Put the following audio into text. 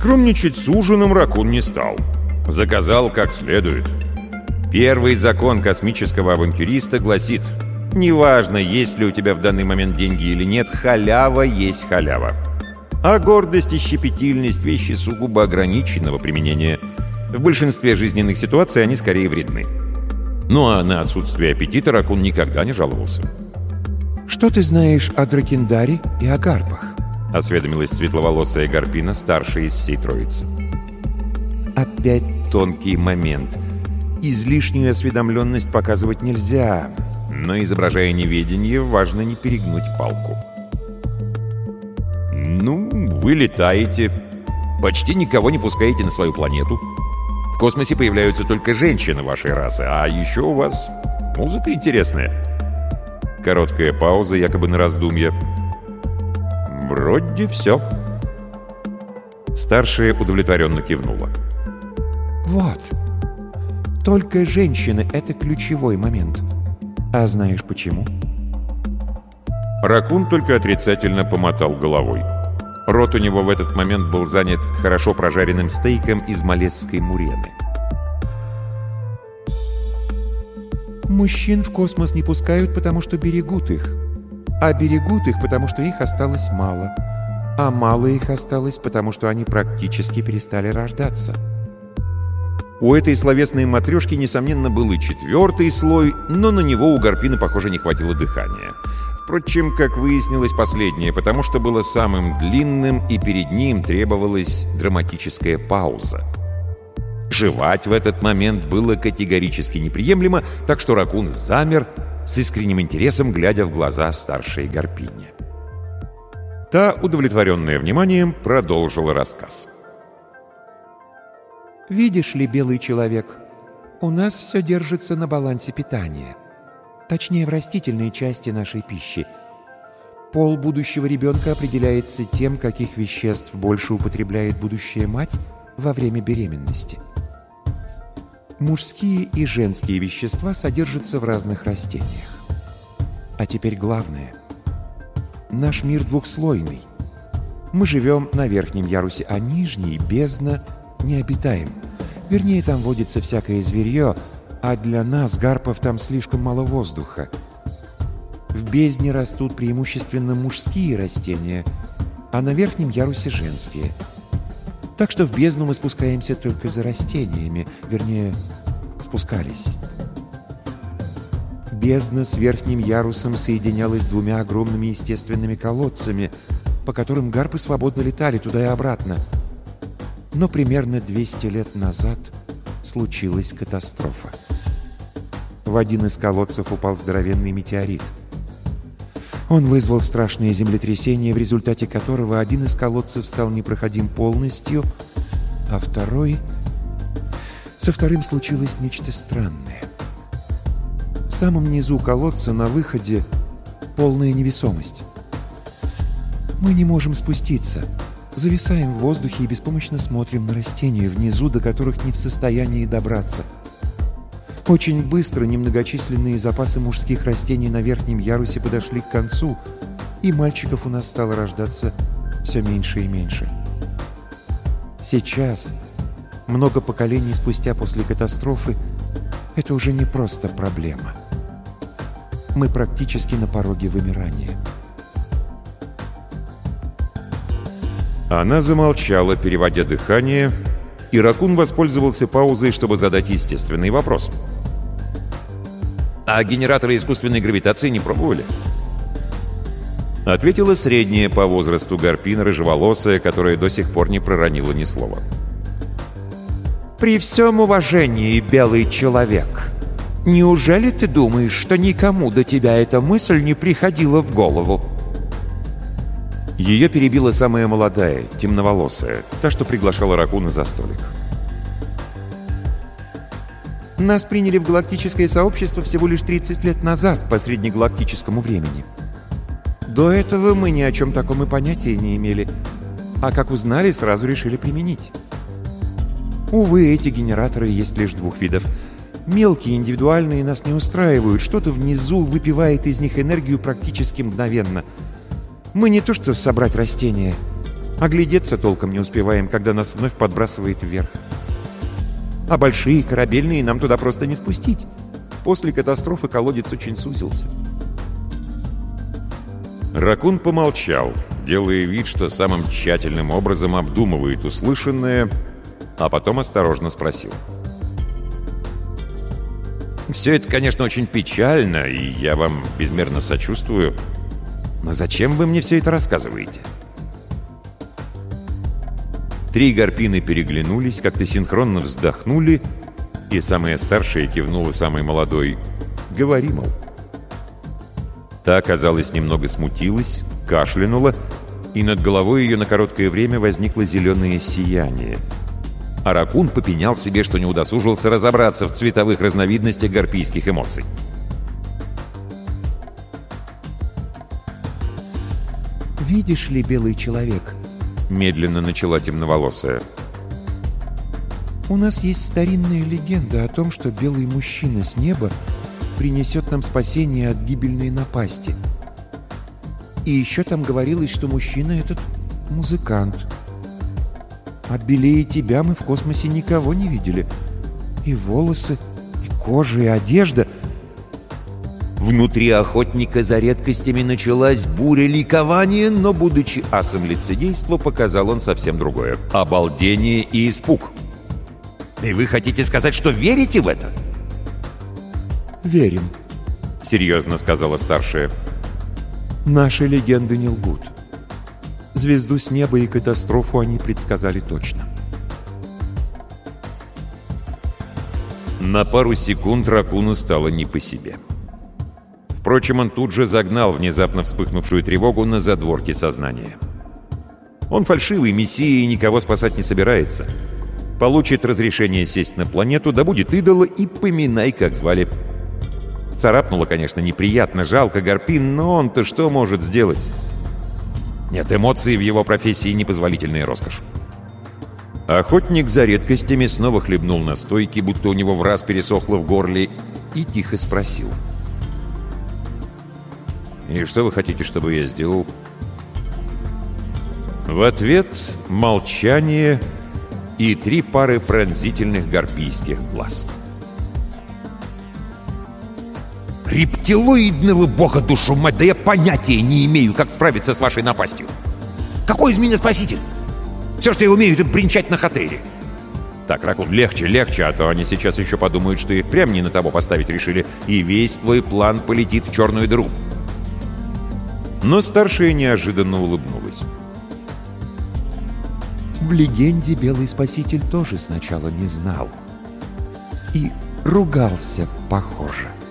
Скромничать с ужином Ракун не стал. Заказал как следует. Первый закон космического авантюриста гласит: неважно, есть ли у тебя в данный момент деньги или нет, халява есть халява. А гордость и щепетильность — вещи сугубо ограниченного применения. В большинстве жизненных ситуаций они скорее вредны. Ну а на отсутствие аппетита Ракун никогда не жаловался. «Что ты знаешь о Дракендаре и о гарпах?» — осведомилась светловолосая Гарпина, старшая из всей троицы. Опять тонкий момент. Излишнюю осведомленность показывать нельзя, но, изображая неведение, важно не перегнуть палку. «Ну, вы летаете, почти никого не пускаете на свою планету. В космосе появляются только женщины вашей расы, а еще у вас музыка интересная». Короткая пауза, якобы на раздумье. «Вроде все». Старшая удовлетворенно кивнула. «Вот. Только женщины — это ключевой момент. А знаешь почему?» Ракун только отрицательно помотал головой. Рот у него в этот момент был занят хорошо прожаренным стейком из малезской мурены. «Мужчин в космос не пускают, потому что берегут их. А берегут их, потому что их осталось мало. А мало их осталось, потому что они практически перестали рождаться». У этой словесной матрешки, несомненно, был и четвертый слой, но на него у Гарпины, похоже, не хватило дыхания. Впрочем, как выяснилось, последнее, потому что было самым длинным, и перед ним требовалась драматическая пауза. Жевать в этот момент было категорически неприемлемо, так что Ракун замер, с искренним интересом глядя в глаза старшей Гарпине. Та, удовлетворенная вниманием, продолжила рассказ. «Видишь ли, белый человек, у нас все держится на балансе питания. Точнее, в растительной части нашей пищи. Пол будущего ребенка определяется тем, каких веществ больше употребляет будущая мать во время беременности. Мужские и женские вещества содержатся в разных растениях. А теперь главное. Наш мир двухслойный. Мы живем на верхнем ярусе, а нижний, бездна, не обитаем. Вернее, там водится всякое зверье, а для нас, гарпов, там слишком мало воздуха. В бездне растут преимущественно мужские растения, а на верхнем ярусе женские. Так что в бездну мы спускаемся только за растениями, вернее, спускались. Бездна с верхним ярусом соединялась двумя огромными естественными колодцами, по которым гарпы свободно летали туда и обратно. Но примерно 200 лет назад случилась катастрофа. В один из колодцев упал здоровенный метеорит. Он вызвал страшное землетрясение, в результате которого один из колодцев стал непроходим полностью, а со вторым случилось нечто странное. В самом низу колодца на выходе полная невесомость. Мы не можем спуститься. Зависаем в воздухе и беспомощно смотрим на растения внизу, до которых не в состоянии добраться. Очень быстро немногочисленные запасы мужских растений на верхнем ярусе подошли к концу, и мальчиков у нас стало рождаться все меньше и меньше. Сейчас, много поколений спустя после катастрофы, это уже не просто проблема. Мы практически на пороге вымирания. Она замолчала, переводя дыхание, и Ракун воспользовался паузой, чтобы задать естественный вопрос. «А генераторы искусственной гравитации не пробовали?» Ответила средняя по возрасту Гарпина, рыжеволосая, которая до сих пор не проронила ни слова. «При всем уважении, белый человек, неужели ты думаешь, что никому до тебя эта мысль не приходила в голову?» Ее перебила самая молодая, темноволосая, та, что приглашала Ракуна за столик. «Нас приняли в галактическое сообщество всего лишь 30 лет назад по среднегалактическому времени. До этого мы ни о чем таком и понятия не имели, а как узнали, сразу решили применить. Увы, эти генераторы есть лишь двух видов. Мелкие, индивидуальные нас не устраивают, что-то внизу выпивает из них энергию практически мгновенно. Мы не то что собрать растения, Оглядеться толком не успеваем, когда нас вновь подбрасывает вверх. А большие корабельные нам туда просто не спустить. После катастрофы колодец очень сузился. Ракун помолчал, делая вид, что самым тщательным образом обдумывает услышанное, а потом осторожно спросил. «Все это, конечно, очень печально, и я вам безмерно сочувствую. Но зачем вы мне все это рассказываете?» 3 гарпины переглянулись, как-то синхронно вздохнули, и самая старшая кивнула самой молодой. «Говори, мол». Та, казалось, немного смутилась, кашлянула, и над головой ее на короткое время возникло зеленое сияние. А Ракун попенял себе, что не удосужился разобраться в цветовых разновидностях гарпийских эмоций. «Видишь ли, белый человек?» — медленно начала темноволосая. «У нас есть старинная легенда о том, что белый мужчина с неба принесет нам спасение от гибельной напасти. И еще там говорилось, что мужчина этот — музыкант. А белее тебя мы в космосе никого не видели. И волосы, и кожа, и одежда». Внутри охотника за редкостями началась буря ликования, но, будучи асом лицедейства, показал он совсем другое — обалдение и испуг. «И вы хотите сказать, что верите в это?» «Верим», — серьезно сказала старшая. «Наши легенды не лгут. Звезду с неба и катастрофу они предсказали точно». На пару секунд Ракуну стало не по себе. Впрочем, он тут же загнал внезапно вспыхнувшую тревогу на задворки сознания. Он фальшивый мессия и никого спасать не собирается. Получит разрешение сесть на планету, добудет идола и поминай, как звали. Царапнуло, конечно, неприятно, жалко гарпин, но он-то что может сделать? Нет, эмоции в его профессии — непозволительная роскошь. Охотник за редкостями снова хлебнул настойки, будто у него враз пересохло в горле, и тихо спросил. «И что вы хотите, чтобы я сделал?» В ответ молчание и 3 пары пронзительных гарпийских глаз. «Рептилоидного бога, душу мать, да я понятия не имею, как справиться с вашей напастью! Какой из меня спаситель? Все, что я умею, это бренчать на хатере!» «Так, Ракун, легче, легче, а то они сейчас еще подумают, что и впрямь не на того поставить решили, и весь твой план полетит в черную дыру!» Но старшая неожиданно улыбнулась. В легенде белый спаситель тоже сначала не знал. И ругался, похоже.